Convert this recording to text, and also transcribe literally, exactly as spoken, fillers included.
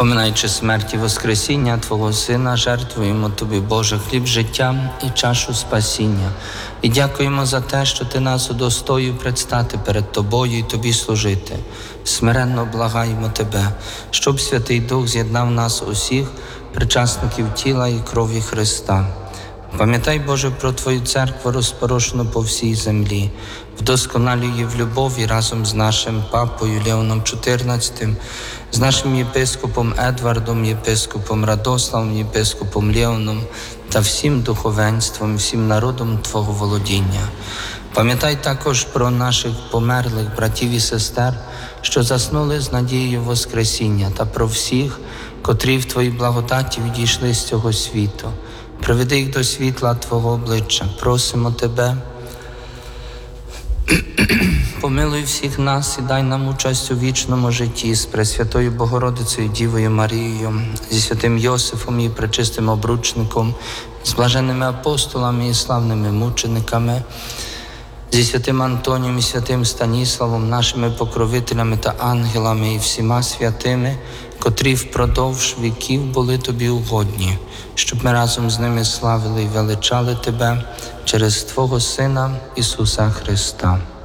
Поминаючи смерть і воскресіння Твого Сина, жертвуємо Тобі, Боже, хліб життя і чашу спасіння. І дякуємо за те, що Ти нас удостоїв предстати перед Тобою і Тобі служити. Смиренно благаємо Тебе, щоб Святий Дух з'єднав нас усіх, причасників тіла і крові Христа. Пам'ятай, Боже, про Твою церкву, розпорошену по всій землі. Вдосконалюй її в любові разом з нашим папою Леоном чотирнадцятим, з нашим єпископом Едвардом, єпископом Радославом, єпископом Леоном та всім духовенством, всім народом Твого володіння. Пам'ятай також про наших померлих братів і сестер, що заснули з надією Воскресіння, та про всіх, котрі в Твоїй благодаті відійшли з цього світу. Приведи їх до світла Твого обличчя. Просимо Тебе, помилуй всіх нас і дай нам участь у вічному житті з Пресвятою Богородицею Дівою Марією, зі святим Йосифом і пречистим обручником, з блаженними апостолами і славними мучениками, зі святим Антонієм і святим Станіславом, нашими покровителями та ангелами і всіма святими, котрі впродовж віків були Тобі угодні, щоб ми разом з ними славили і величали Тебе через Твого Сина Ісуса Христа.